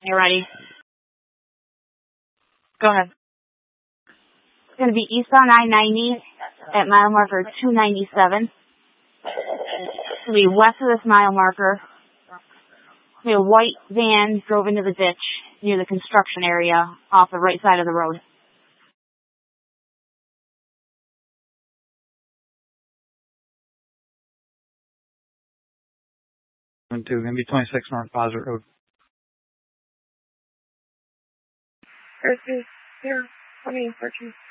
You ready? Go ahead. It's going to be eastbound I-90 at mile marker 297. It's going to be west of this mile marker. A white van drove into the ditch near the construction area off the right side of the road. 2, going to be 26 North Posner Road. Earth is 0, 14.